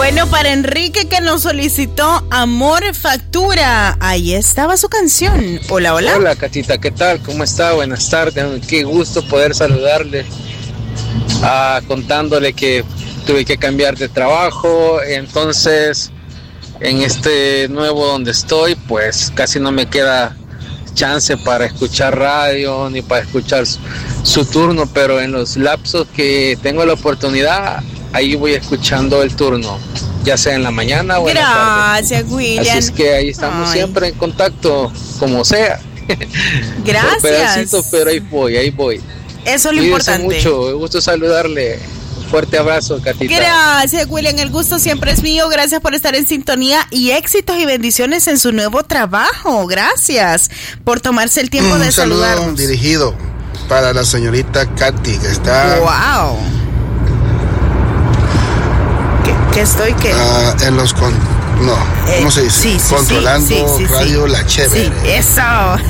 Bueno, para Enrique que nos solicitó Amor Factura, ahí estaba su canción. Hola, hola. Hola, Catita, ¿qué tal? ¿Cómo está? Buenas tardes. Qué gusto poder saludarle. Contándole que tuve que cambiar de trabajo, entonces en este nuevo donde estoy, pues casi no me queda chance para escuchar radio ni para escuchar su turno, pero en los lapsos que tengo la oportunidad, ahí voy escuchando el turno, ya sea en la mañana o en la tarde. Gracias, William. Así es que ahí estamos siempre en contacto, como sea. Gracias. Por pedacitos, pero ahí voy. Eso es lo Cuídense importante. mucho, me gusta saludarle. Fuerte abrazo, Catita. Gracias, William. El gusto siempre es mío. Gracias por estar en sintonía y éxitos y bendiciones en su nuevo trabajo. Gracias por tomarse el tiempo de saludarnos. Un saludo dirigido para la señorita Katy, que está... ¡Wow! ¿Qué estoy qué? En los... ¿cómo se dice? Controlando Radio La Chévere. Sí, eso.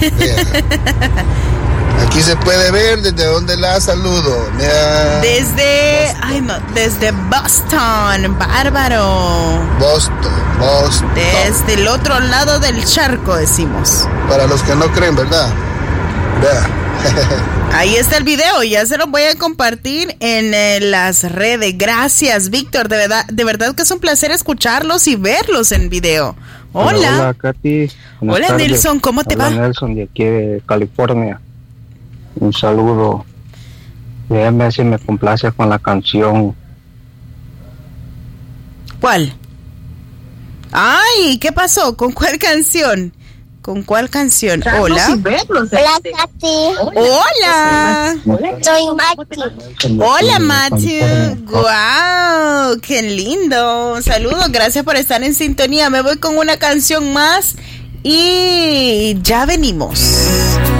Aquí se puede ver desde donde la saludo. Mira, desde Boston, bárbaro. Boston. Desde el otro lado del charco, decimos. Para los que no creen, ¿verdad? Vea. Ahí está el video, ya se lo voy a compartir en las redes. Gracias, Víctor, de verdad que es un placer escucharlos y verlos en video. Hola, Katy. Hola, Nelson, ¿cómo te va? Nelson, de aquí de California. Un saludo. Déjame si me complace con la canción. ¿Cuál? Ay, ¿qué pasó? ¿Con cuál canción? ¿Con cuál canción? Hola. Hola, Katy. Hola. Soy Matthew. Hola, Matthew. Wow, qué lindo. Saludos, gracias por estar en sintonía. Me voy con una canción más y ya venimos.